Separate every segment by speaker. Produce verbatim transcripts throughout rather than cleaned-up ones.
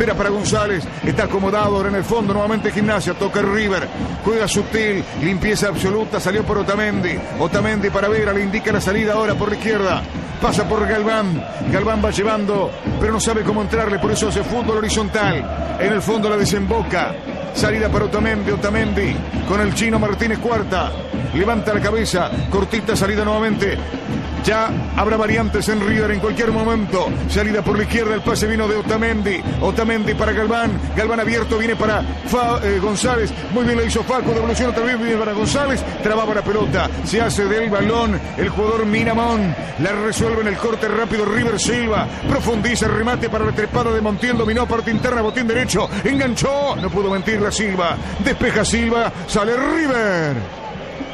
Speaker 1: espera para González, está acomodado ahora en el fondo, nuevamente Gimnasia, toca River, juega sutil, limpieza absoluta, salió por Otamendi, Otamendi para Vera, le indica la salida ahora por la izquierda, pasa por Galván, Galván va llevando, pero no sabe cómo entrarle, por eso hace fútbol horizontal, en el fondo la desemboca, salida para Otamendi, Otamendi, con el chino Martínez Cuarta, levanta la cabeza, cortita salida nuevamente. Ya habrá variantes en River en cualquier momento. Salida por la izquierda, el pase vino de Otamendi. Otamendi para Galván. Galván abierto, viene para Fa, eh, González. Muy bien lo hizo Facu, devolución otra vez, viene para González. Trababa la pelota, se hace del balón el jugador Miramón. La resuelve en el corte rápido River Silva. Profundiza el remate para la trepada de Montiel. Dominó parte interna, botín derecho. Enganchó, no pudo mentir la Silva. Despeja Silva, sale River.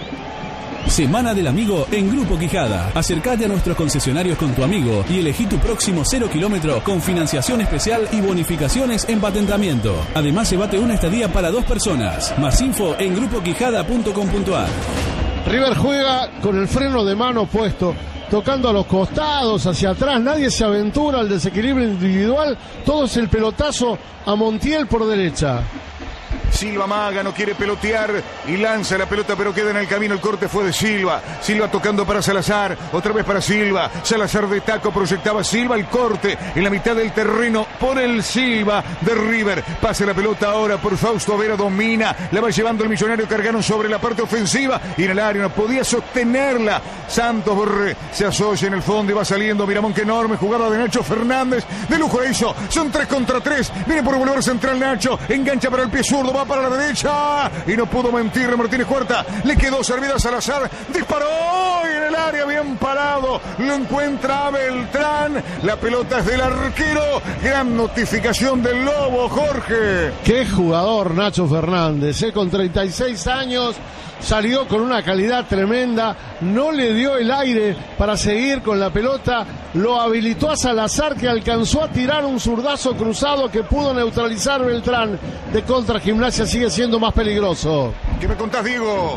Speaker 2: Semana del Amigo en Grupo Quijada. Acércate a nuestros concesionarios con tu amigo y elegí tu próximo cero kilómetro con financiación especial y bonificaciones en patentamiento. Además, se bate una estadía para dos personas. Más info en grupo quijada punto com punto a r.
Speaker 3: River juega con el freno de mano puesto, tocando a los costados, hacia atrás. Nadie se aventura al desequilibrio individual. Todo es el pelotazo a Montiel por derecha.
Speaker 1: Silva maga, no quiere pelotear y lanza la pelota, pero queda en el camino. El corte fue de Silva. Silva tocando para Salazar, otra vez para Silva. Salazar de taco, proyectaba Silva, el corte en la mitad del terreno por el Silva de River. Pasa la pelota ahora por Fausto Vera, domina, la va llevando el millonario Cargano sobre la parte ofensiva y en el área no podía sostenerla. Santos Borré se asocia en el fondo y va saliendo Miramón, que enorme jugada de Nacho Fernández. De lujo la hizo, son tres contra tres. Viene por volver central Nacho, engancha para el pie zurdo, va para la derecha y no pudo mentir Martínez Cuarta, le quedó servida a Salazar, disparó y en el área bien parado, lo encuentra Beltrán, la pelota es del arquero. Gran notificación del Lobo, Jorge.
Speaker 3: Qué jugador Nacho Fernández, ¿eh? Con treinta y seis años, salió con una calidad tremenda, no le dio el aire para seguir con la pelota, lo habilitó a Salazar, que alcanzó a tirar un zurdazo cruzado que pudo neutralizar Beltrán. De contra, Gimnasia sigue siendo más peligroso.
Speaker 1: ¿Qué me contás, Diego?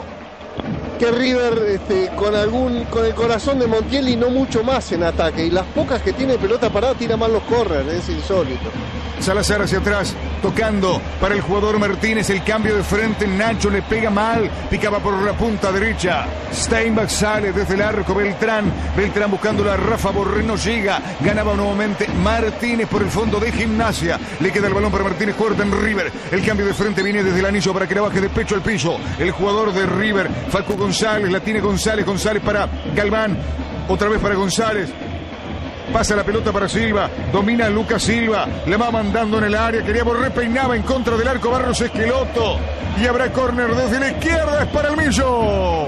Speaker 4: Que River este, con algún con el corazón de Montiel y no mucho más en ataque, y las pocas que tiene pelota parada tira mal los corners, es insólito.
Speaker 1: Salazar hacia atrás, tocando para el jugador Martínez, el cambio de frente, Nacho le pega mal, picaba por la punta derecha, Steinbach sale desde el arco, Beltrán, Beltrán buscando la Rafa Borré, no llega, ganaba nuevamente Martínez por el fondo de Gimnasia, le queda el balón para Martínez Cuarta en River, el cambio de frente viene desde el anillo para que la baje de pecho al piso, el jugador de River, Falco González, la tiene González, González para Galván, otra vez para González. Pasa la pelota para Silva, domina Lucas Silva, le va mandando en el área, quería Borré, peinaba en contra del arco Barros Esqueloto y habrá córner desde la izquierda, es para el Millo.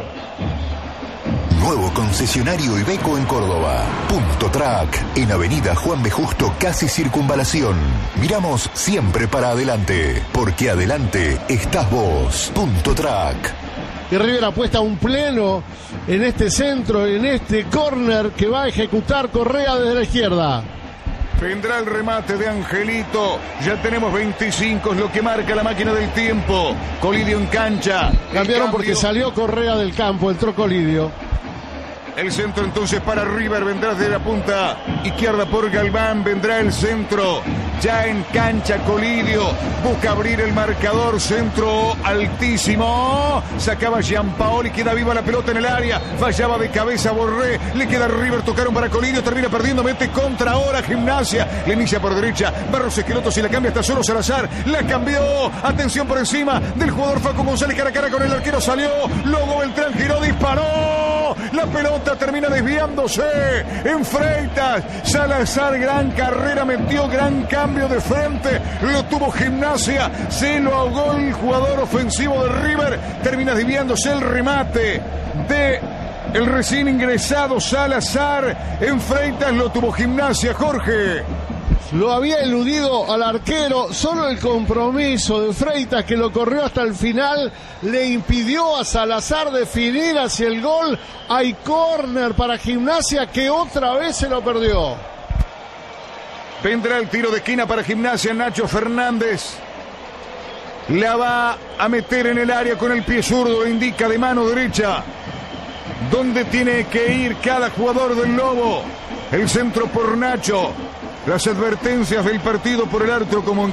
Speaker 5: Nuevo concesionario Iveco en Córdoba. Punto Track, en Avenida Juan B. Justo, casi Circunvalación. Miramos siempre para adelante, porque adelante estás vos. Punto Track.
Speaker 3: Y River apuesta un pleno en este centro, en este córner que va a ejecutar Correa desde la izquierda.
Speaker 1: Vendrá el remate de Angelito. Ya tenemos veinticinco, es lo que marca la máquina del tiempo. Colidio en cancha.
Speaker 3: Cambiaron porque salió Correa del campo, entró Colidio.
Speaker 1: El centro entonces para River, vendrá de la punta izquierda por Galván, vendrá el centro, ya en cancha Colidio, busca abrir el marcador, centro altísimo, sacaba Gianpaoli, queda viva la pelota en el área, fallaba de cabeza Borré, le queda River, tocaron para Colidio, termina perdiendo, mete contra ahora Gimnasia, le inicia por derecha, Barros Esqueloto, si la cambia está solo Salazar, la cambió, atención por encima del jugador Facu González, cara a cara con el arquero, salió, luego Beltrán giró, disparó, la pelota termina desviándose en Freitas, Salazar, gran carrera, metió gran cambio de frente, lo tuvo Gimnasia, se lo ahogó el jugador ofensivo de River, termina desviándose el remate de el recién ingresado Salazar, en Freitas lo tuvo Gimnasia, Jorge.
Speaker 3: Lo había eludido al arquero, solo el compromiso de Freitas, que lo corrió hasta el final, le impidió a Salazar definir hacia el gol. Hay córner para Gimnasia, que otra vez se lo perdió.
Speaker 1: Vendrá el tiro de esquina para Gimnasia, Nacho Fernández. La va a meter en el área con el pie zurdo, indica de mano derecha dónde tiene que ir cada jugador del Lobo. El centro por Nacho. Las advertencias del partido por el árbitro como en